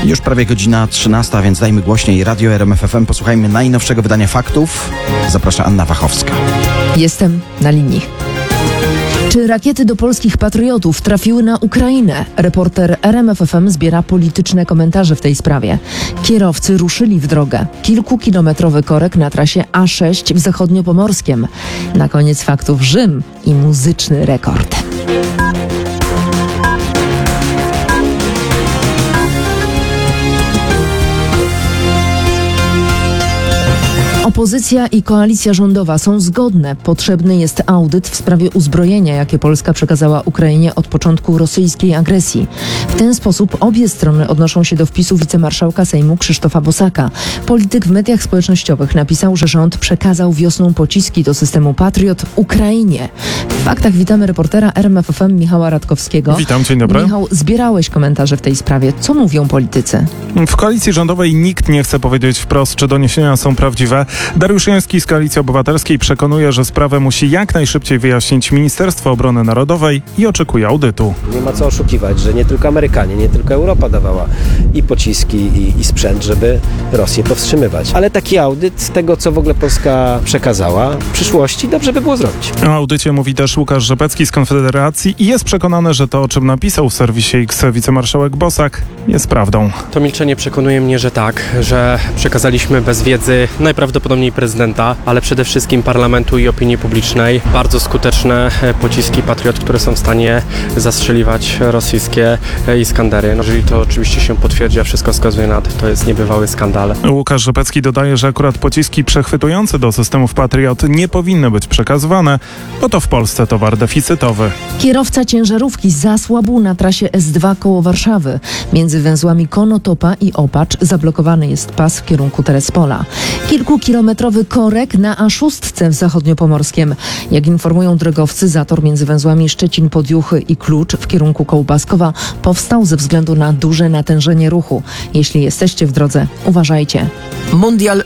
Już prawie godzina 13, więc dajmy głośniej Radio RMF FM. Posłuchajmy najnowszego wydania faktów. Zaprasza Anna Wachowska. Jestem na linii. Czy rakiety do polskich patriotów trafiły na Ukrainę? Reporter RMF FM zbiera polityczne komentarze w tej sprawie. Kierowcy ruszyli w drogę. Kilkukilometrowy korek na trasie A6 w Zachodniopomorskiem. Na koniec faktów Rzym i muzyczny rekord. Opozycja i koalicja rządowa są zgodne. Potrzebny jest audyt w sprawie uzbrojenia, jakie Polska przekazała Ukrainie od początku rosyjskiej agresji. W ten sposób obie strony odnoszą się do wpisu wicemarszałka Sejmu Krzysztofa Bosaka. Polityk w mediach społecznościowych napisał, że rząd przekazał wiosną pociski do systemu Patriot Ukrainie. W faktach witamy reportera RMF FM Michała Radkowskiego. Witam, dzień dobry. Michał, zbierałeś komentarze w tej sprawie. Co mówią politycy? W koalicji rządowej nikt nie chce powiedzieć wprost, czy doniesienia są prawdziwe. Dariusz Joński z Koalicji Obywatelskiej przekonuje, że sprawę musi jak najszybciej wyjaśnić Ministerstwo Obrony Narodowej i oczekuje audytu. Nie ma co oszukiwać, że nie tylko Amerykanie, nie tylko Europa dawała i pociski, i sprzęt, żeby Rosję powstrzymywać. Ale taki audyt tego, co w ogóle Polska przekazała w przyszłości, dobrze by było zrobić. O audycie mówi też Łukasz Rzepecki z Konfederacji i jest przekonany, że to, o czym napisał w serwisie X wicemarszałek Bosak, jest prawdą. To milczenie przekonuje mnie, że tak, że przekazaliśmy bez wiedzy najprawdopodobniej prezydenta, ale przede wszystkim parlamentu i opinii publicznej bardzo skuteczne pociski Patriot, które są w stanie zastrzeliwać rosyjskie Iskandery. Jeżeli to oczywiście się potwierdzi, a wszystko wskazuje na to, to jest niebywały skandal. Łukasz Rzepecki dodaje, że akurat pociski przechwytujące do systemów Patriot nie powinny być przekazywane, bo to w Polsce towar deficytowy. Kierowca ciężarówki zasłabł na trasie S2 koło Warszawy. Między węzłami Konotopa i Opacz zablokowany jest pas w kierunku Terespola. Kilkukilometrowy korek na A6 w Zachodniopomorskiem. Jak informują drogowcy, zator między węzłami Szczecin-Podjuchy i Klucz w kierunku Kołbaskowa powstał ze względu na duże natężenie ruchu. Jeśli jesteście w drodze, uważajcie. Mundial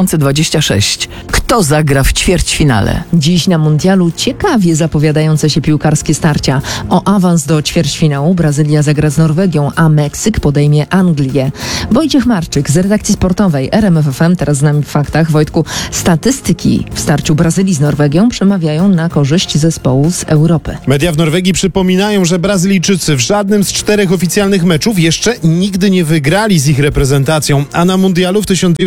2026. Kto zagra w ćwierćfinale? Dziś na mundialu ciekawie zapowiadające się piłkarskie starcia. O awans do ćwierćfinału Brazylia zagra z Norwegią, a Meksyk podejmie Anglię. Wojciech Marczyk z redakcji sportowej RMF FM teraz z nami w faktach. Wojtku, statystyki w starciu Brazylii z Norwegią przemawiają na korzyść zespołu z Europy. Media w Norwegii przypominają, że Brazylijczycy w żadnym z 4 oficjalnych meczów jeszcze nigdy nie wygrali z ich reprezentacją, a na mundialu w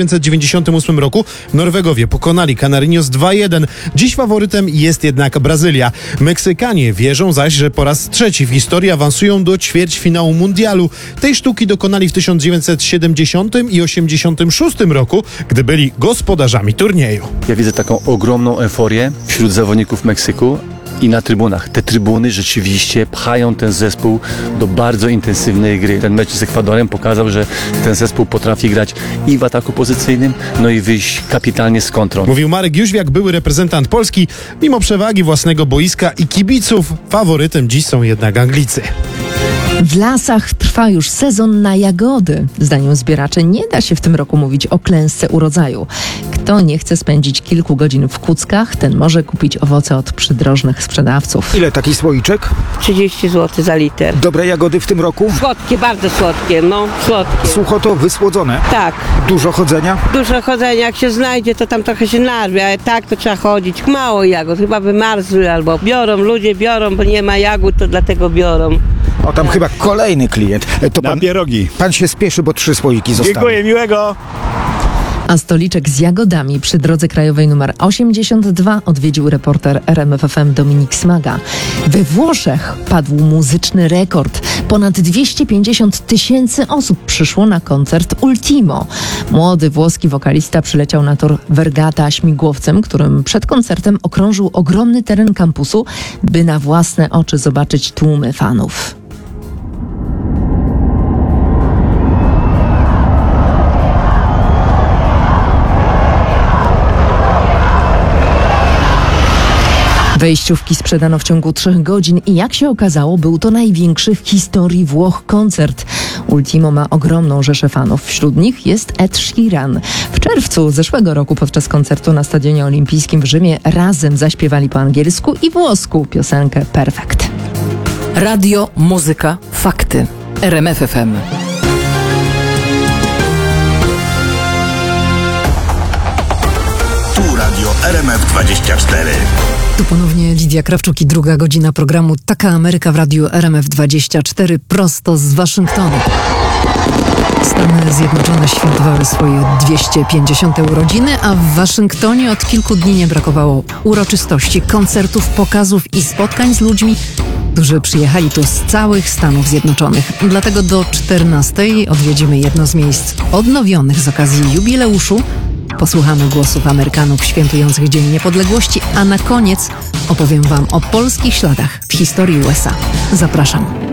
1998 roku Norwegowie pokonali Canarinos 2-1. Dziś faworytem jest jednak Brazylia. Meksykanie wierzą zaś, że po raz trzeci w historii awansują do ćwierćfinału mundialu. Tej sztuki dokonali w 1970 i 1986 roku, gdy byli gospodarzami turnieju. Ja widzę taką ogromną euforię wśród zawodników Meksyku i na trybunach. Te trybuny rzeczywiście pchają ten zespół do bardzo intensywnej gry. Ten mecz z Ekwadorem pokazał, że ten zespół potrafi grać i w ataku pozycyjnym, no i wyjść kapitalnie z kontrą. Mówił Marek Jóźwiak, były reprezentant Polski. Mimo przewagi własnego boiska i kibiców, faworytem dziś są jednak Anglicy. W lasach trwa już sezon na jagody. Zdaniem zbieraczy nie da się w tym roku mówić o klęsce urodzaju. Kto nie chce spędzić kilku godzin w kuckach, ten może kupić owoce od przydrożnych sprzedawców. Ile taki słoiczek? 30 zł za liter. Dobre jagody w tym roku? Słodkie, bardzo słodkie, słodkie. Sucho to wysłodzone? Tak. Dużo chodzenia? Dużo chodzenia, jak się znajdzie, to tam trochę się narwie, ale tak to trzeba chodzić. Mało jagód, chyba wymarzły albo ludzie biorą, bo nie ma jagód, to dlatego biorą. O, tam chyba kolejny klient. To na pierogi. Pan się spieszy, bo 3 słoiki zostały. Dziękuję, miłego. A stoliczek z jagodami przy drodze krajowej nr 82 odwiedził reporter RMF FM Dominik Smaga. We Włoszech padł muzyczny rekord. Ponad 250 000 osób przyszło na koncert Ultimo. Młody włoski wokalista przyleciał na tor Vergata śmigłowcem, którym przed koncertem okrążył ogromny teren kampusu, by na własne oczy zobaczyć tłumy fanów. Wejściówki sprzedano w ciągu 3 godzin i jak się okazało, był to największy w historii Włoch koncert. Ultimo ma ogromną rzeszę fanów. Wśród nich jest Ed Sheeran. W czerwcu zeszłego roku podczas koncertu na Stadionie Olimpijskim w Rzymie razem zaśpiewali po angielsku i włosku piosenkę Perfect. Radio, muzyka, fakty. RMF FM. RMF24. Tu ponownie Lidia Krawczuk i druga godzina programu Taka Ameryka w radiu RMF24 prosto z Waszyngtonu. Stany Zjednoczone świętowały swoje 250. urodziny, a w Waszyngtonie od kilku dni nie brakowało uroczystości, koncertów, pokazów i spotkań z ludźmi, którzy przyjechali tu z całych Stanów Zjednoczonych. Dlatego do 14:00 odwiedzimy jedno z miejsc odnowionych z okazji jubileuszu. Posłuchamy głosów Amerykanów świętujących Dzień Niepodległości, a na koniec opowiem Wam o polskich śladach w historii USA. Zapraszam.